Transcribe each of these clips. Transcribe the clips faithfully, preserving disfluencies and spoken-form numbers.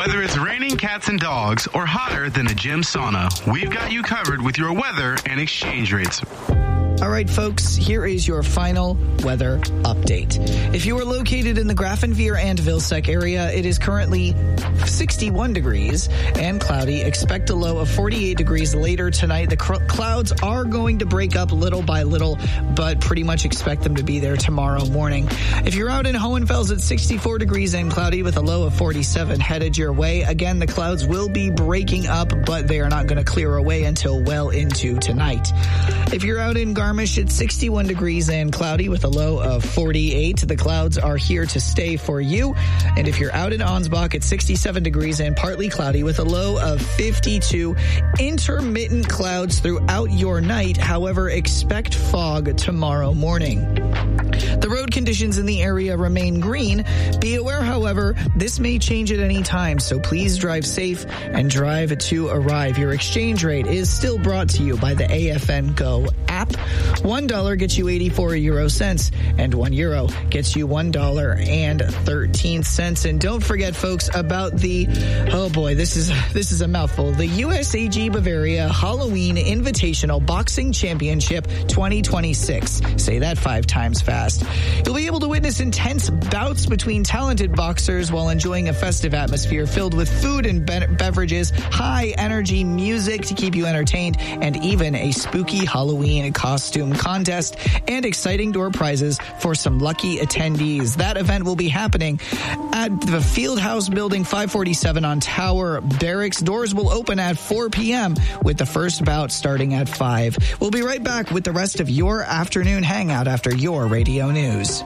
Whether it's raining cats and dogs or hotter than a gym sauna, we've got you covered with your weather and exchange rates. All right, folks, here is your final weather update. If you are located in the Grafenveer and Vilseck area, it is currently sixty-one degrees and cloudy. Expect a low of forty-eight degrees later tonight. The cr- clouds are going to break up little by little, but pretty much expect them to be there tomorrow morning. If you're out in Hohenfels, it's sixty-four degrees and cloudy with a low of forty-seven headed your way. Again, the clouds will be breaking up, but they are not going to clear away until well into tonight. If you're out in Garmisch, it's sixty-one degrees and cloudy with a low of forty-eight. The clouds are here to stay for you. And if you're out in Ansbach, it's sixty-seven degrees and partly cloudy with a low of fifty-two. Intermittent clouds throughout your night. However, expect fog tomorrow morning. The road conditions in the area remain green. Be aware, however, this may change at any time, so please drive safe and drive to arrive. Your exchange rate is still brought to you by the A F N Go app. One dollar gets you eighty-four euro cents, and one euro gets you one dollar and thirteen cents. And don't forget, folks, about the oh boy, this is this is a mouthful. The U S A G Bavaria Halloween Invitational Boxing Championship twenty twenty-six. Say that five times fast. You'll be able to witness intense bouts between talented boxers while enjoying a festive atmosphere filled with food and be- beverages, high energy music to keep you entertained, and even a spooky Halloween costume contest and exciting door prizes for some lucky attendees. That event will be happening at the Fieldhouse Building five forty-seven on Tower Barracks. Doors will open at four p.m. with the first bout starting at five. We'll be right back with the rest of your afternoon hangout after your radio news.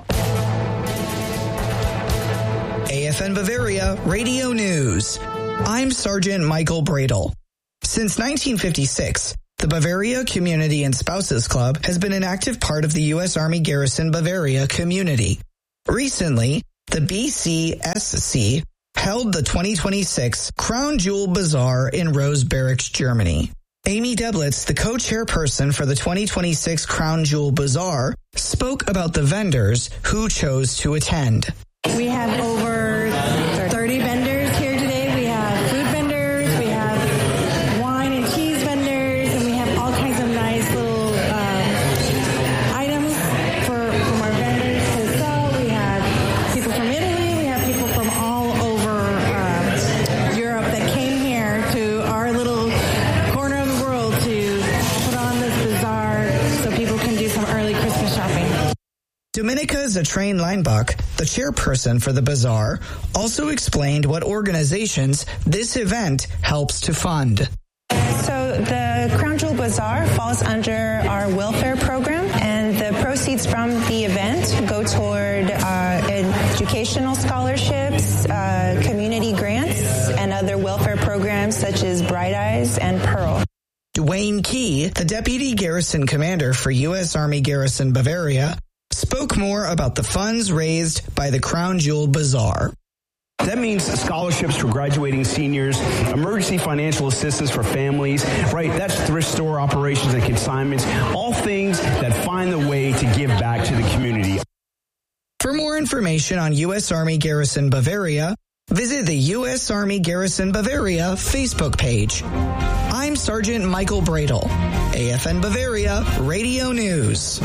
A F N Bavaria Radio News. I'm Sergeant Michael Bradle. Since nineteen fifty-six, the Bavaria Community and Spouses Club has been an active part of the U S Army Garrison Bavaria community. Recently, the B C S C held the twenty twenty-six Crown Jewel Bazaar in Rose Barracks, Germany. Amy Deblitz, the co-chairperson for the twenty twenty-six Crown Jewel Bazaar, spoke about the vendors who chose to attend. We have over thirty vendors here today. We have food vendors, we have wine and cheese vendors, and we have all kinds of nice little um, items for from our vendors to sell. We have people from Italy, we have people from all over uh, Europe that came here to our little corner of the world to put on this bazaar so people can do some early Christmas shopping. Dominika Zatrain-Leinbach, the chairperson for the bazaar, also explained what organizations this event helps to fund. So the Crown Jewel Bazaar falls under our welfare program, and the proceeds from the event go toward uh, educational scholarships, uh, community grants, and other welfare programs such as Bright Eyes and Pearl. Dwayne Key, the deputy garrison commander for U S Army Garrison Bavaria, spoke more about the funds raised by the Crown Jewel Bazaar. That means scholarships for graduating seniors, emergency financial assistance for families, right? That's thrift store operations and consignments, all things that find the way to give back to the community. For more information on U S Army Garrison Bavaria, visit the U S Army Garrison Bavaria Facebook page. I'm Sergeant Michael Bradle, A F N Bavaria Radio News.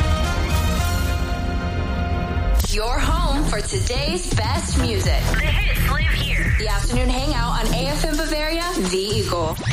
Your home for today's best music. The hits live here. The afternoon hangout on A F M Bavaria, The Eagle.